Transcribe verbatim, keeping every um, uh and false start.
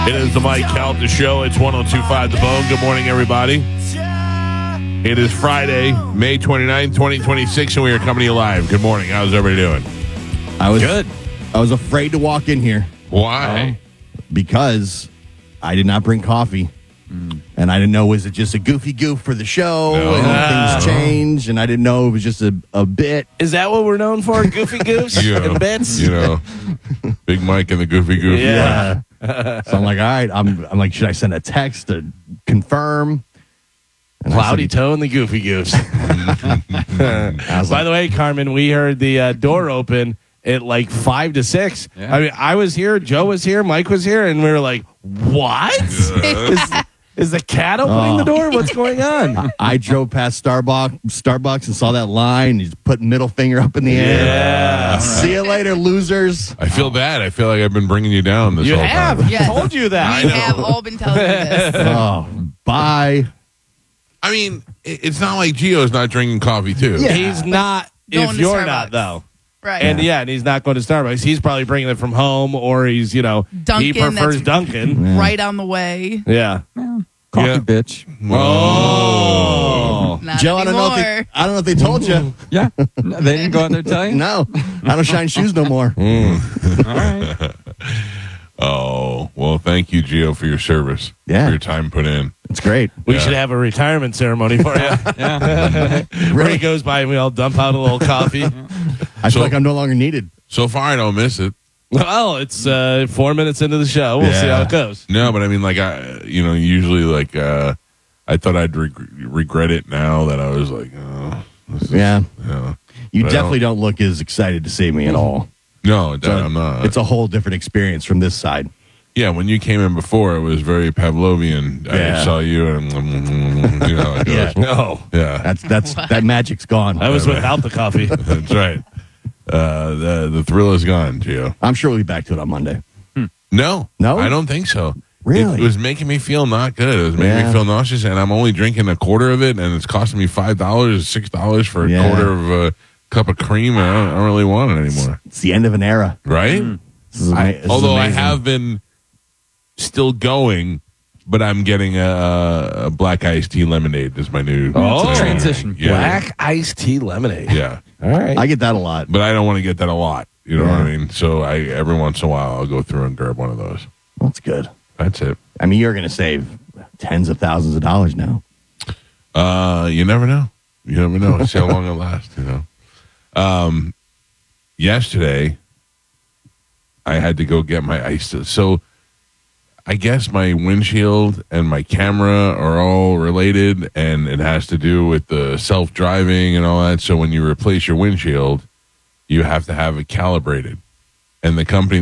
It is the Mike Calta Show. It's one oh two point five The Bone. Good morning, everybody. It is Friday, May twenty-ninth, twenty twenty-six, and we are coming to you live. Good morning. How's everybody doing? I was good. I was afraid to walk in here Why? because I did not bring coffee. Mm. And I didn't know, was it just a goofy goof for the show No. and No. things change? And I didn't know it was just a, a bit. Is that what we're known for? Goofy goofs You know, and bits? You know, Big Mike and the Goofy Goof. Yeah. So I'm like, all right. I'm, I'm like, should I send a text to confirm? And I Cloudy said- toe and the goofy goofs. I was By like, the way, Carmen, we heard the uh, door open at like five to six. Yeah. I mean, I was here, Joe was here, Mike was here, and we were like, what? is, is the cat opening Oh. the door? What's going on? I drove past Starbucks, Starbucks and saw that line. He's putting middle finger up in the air. Yeah. See you later, losers. I feel bad. I feel like I've been bringing you down this You whole have. time. Yes. Told you that. We have all been telling you this. Oh, bye. I mean, it- it's not like Gio's not drinking coffee, too. Yeah. He's not, Going if to you're Starbucks. not, though. Right. And yeah, and he's not going to Starbucks. He's probably bringing it from home, or he's, you know, he Dunkin', prefers that's- Dunkin'. right on the way. Yeah. Coffee Yeah. bitch. Oh. Not Joe, I don't know if anymore. they, I don't know if they told you. Yeah. No, they didn't go out there to tell you? No, I don't shine shoes no more. All right. Oh, well, thank you, Gio, for your service. Yeah. For your time put in. It's great. We Yeah. should have a retirement ceremony for you. Yeah. Where he goes by and we all dump out a little coffee. I So- feel like I'm no longer needed. So far, I don't miss it. Well, it's uh, four minutes into the show. We'll see Yeah. how it goes. No, but I mean, like, I, you know, usually, like, uh, I thought I'd reg- regret it now that I was like, oh, this is, Yeah. you know. You But I definitely don't look as excited to see me at all. No, it- So I'm not. It's a whole different experience from this side. Yeah, when you came in before, it was very Pavlovian. Yeah. I saw you, and you know, it Yeah. goes, No, yeah, That's that's that magic's gone. that was without the coffee. that's right. Uh, the the thrill is gone, Gio. I'm sure we'll be back to it on Monday. No, No? I don't think so. Really? It was making me feel not good. It was making Yeah. me feel nauseous, and I'm only drinking a quarter of it, and it's costing me five dollars, six dollars for a Yeah. quarter of a cup of cream. And I don't, I don't really want it anymore, It's the end of an era. right? This is, ama- I, this is although I amazing. have been still going, but I'm getting a, a black iced tea lemonade. Is my new Oh. uh, Transition. Yeah, Black iced tea lemonade. yeah. All right. I get that a lot. But I don't want to get that a lot. You know what I Yeah. mean? So I every once in a while I'll go through and grab one of those. That's good. That's it. I mean, you're going to save tens of thousands of dollars now. Uh, you never know. You never know. See how long it lasts. You know. Um, yesterday I had to go get my ice. So I guess my windshield and my camera are all related, and it has to do with the self-driving and all that. So when you replace your windshield, you have to have it calibrated, and the company